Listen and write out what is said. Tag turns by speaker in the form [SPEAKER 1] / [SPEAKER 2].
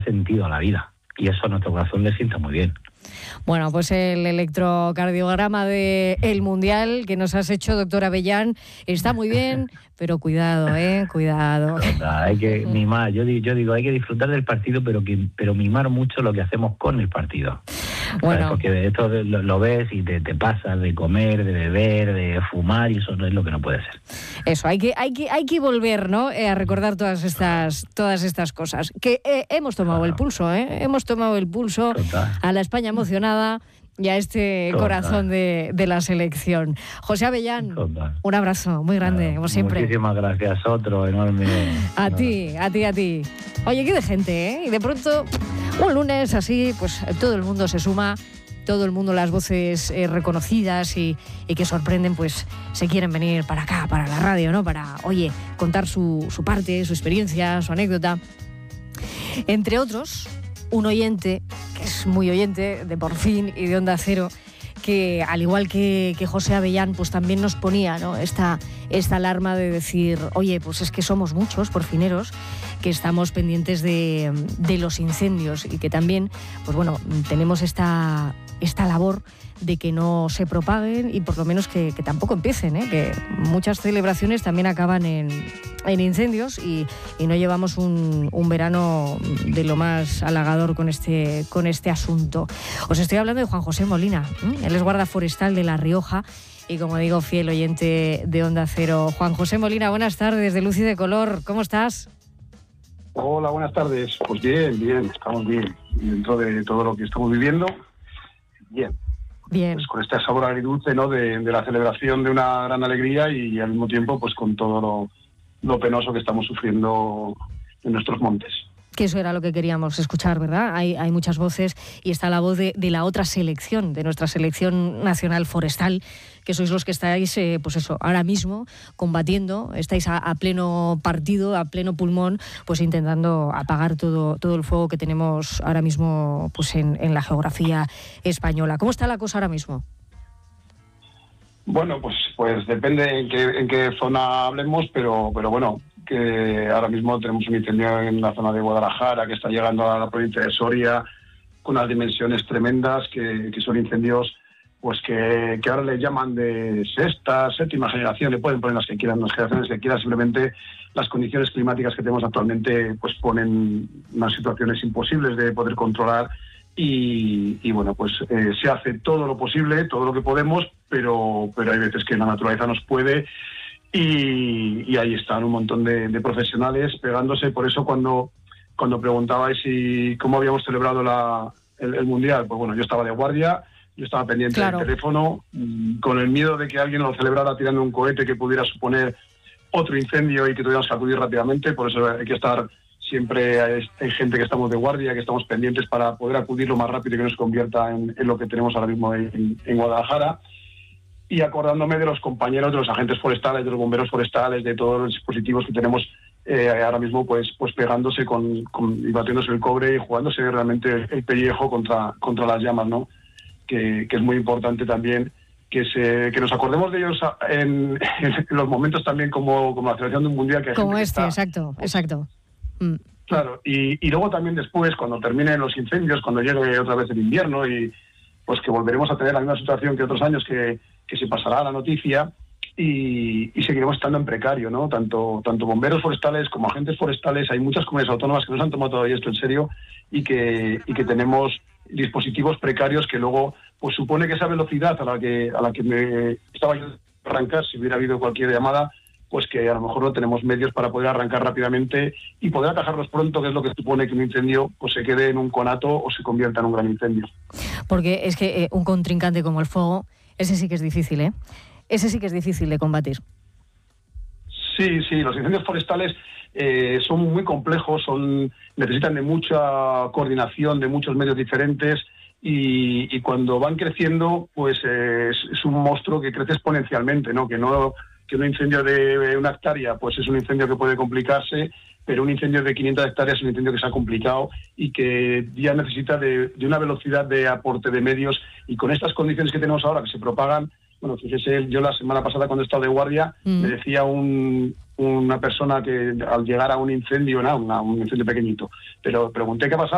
[SPEAKER 1] sentido a la vida. Y eso a nuestro corazón le sienta muy bien.
[SPEAKER 2] Bueno, pues el electrocardiograma del Mundial que nos has hecho, doctor Avellán, está muy bien, pero cuidado, cuidado.
[SPEAKER 1] Hay que mimar, yo digo, hay que disfrutar del partido, pero mimar mucho lo que hacemos con el partido. Bueno. Porque esto lo ves y te pasas de comer, de beber, de fumar, y eso no es lo que no puede ser.
[SPEAKER 2] Eso, hay que volver, ¿no? A recordar todas estas cosas. Que hemos tomado el pulso, hemos tomado el pulso a la España emocionada y a este corazón de la selección. José Avellán, un abrazo muy grande, como siempre.
[SPEAKER 1] Muchísimas gracias, otro enorme.
[SPEAKER 2] A ti. Oye, qué de gente, Y de pronto, un lunes así, pues todo el mundo se suma, todo el mundo, las voces reconocidas y que sorprenden, pues se quieren venir para acá, para la radio, ¿no? Para, contar su parte, su experiencia, su anécdota. Entre otros, un oyente, que es muy oyente de Por Fin y de Onda Cero, que al igual que José Avellán, pues también nos ponía, ¿no? esta alarma de decir, pues es que somos muchos porfineros que estamos pendientes de los incendios y que también, pues bueno, tenemos esta labor de que no se propaguen y por lo menos que tampoco empiecen, que muchas celebraciones también acaban en incendios y no llevamos un verano de lo más halagador con este asunto. Os estoy hablando de Juan José Molina, él es guarda forestal de La Rioja y, como digo, fiel oyente de Onda Cero. Juan José Molina, buenas tardes, de Luz y de Color, ¿cómo estás?
[SPEAKER 3] Hola, buenas tardes. Pues bien, estamos bien. Dentro de todo lo que estamos viviendo, bien. Pues con este sabor agridulce, ¿no? de la celebración de una gran alegría y al mismo tiempo pues con todo lo penoso que estamos sufriendo en nuestros montes.
[SPEAKER 2] Que eso era lo que queríamos escuchar, ¿verdad? Hay muchas voces y está la voz de la otra selección, de nuestra selección nacional forestal, que sois los que estáis, pues eso, ahora mismo combatiendo, estáis a pleno partido, a pleno pulmón, pues intentando apagar todo el fuego que tenemos ahora mismo pues en la geografía española. ¿Cómo está la cosa ahora mismo?
[SPEAKER 3] Bueno, pues depende en qué zona hablemos, pero bueno, que ahora mismo tenemos un incendio en la zona de Guadalajara que está llegando a la provincia de Soria con unas dimensiones tremendas, que son incendios pues que ahora le llaman de sexta, séptima generación, le pueden poner las que quieran, las generaciones que quieran, simplemente las condiciones climáticas que tenemos actualmente pues ponen unas situaciones imposibles de poder controlar y bueno, pues se hace todo lo posible, todo lo que podemos, pero hay veces que la naturaleza nos puede y ahí están un montón de profesionales pegándose. Por eso cuando preguntabais cómo habíamos celebrado el Mundial, pues bueno, yo estaba de guardia, yo estaba pendiente del teléfono, con el miedo de que alguien lo celebrara tirando un cohete que pudiera suponer otro incendio y que tuviéramos que acudir rápidamente. Por eso hay que estar siempre, hay gente que estamos de guardia, que estamos pendientes para poder acudir lo más rápido y que no se convierta en lo que tenemos ahora mismo en Guadalajara. Y acordándome de los compañeros, de los agentes forestales, de los bomberos forestales, de todos los dispositivos que tenemos ahora mismo, pues pegándose y batiéndose el cobre y jugándose realmente el pellejo contra las llamas, ¿no? Que es muy importante también que nos acordemos de ellos en los momentos también como la celebración de un mundial. Que
[SPEAKER 2] como exacto.
[SPEAKER 3] Claro, y luego también después, cuando terminen los incendios, cuando llegue otra vez el invierno y pues que volveremos a tener la misma situación que otros años, que se pasará la noticia y seguiremos estando en precario, ¿no? Tanto bomberos forestales como agentes forestales. Hay muchas comunidades autónomas que no se han tomado todavía esto en serio y que tenemos dispositivos precarios que luego pues supone que esa velocidad a la que me estaba yo a arrancar, si hubiera habido cualquier llamada, pues que a lo mejor no tenemos medios para poder arrancar rápidamente y poder atajarlos pronto, que es lo que supone que un incendio pues se quede en un conato o se convierta en un gran incendio.
[SPEAKER 2] Porque es que un contrincante como el fuego, ese sí que es difícil, ¿eh? Ese sí que es difícil de combatir.
[SPEAKER 3] Sí, los incendios forestales son muy complejos, necesitan de mucha coordinación, de muchos medios diferentes y cuando van creciendo, pues es un monstruo que crece exponencialmente, ¿no? Que un incendio de 1 hectárea pues es un incendio que puede complicarse, pero un incendio de 500 hectáreas es un incendio que se ha complicado y que ya necesita de una velocidad de aporte de medios, y con estas condiciones que tenemos ahora que se propagan. Bueno, fíjese, yo la semana pasada cuando he estado de guardia, me decía una persona que al llegar a un incendio, un incendio pequeñito, pero pregunté qué pasaba.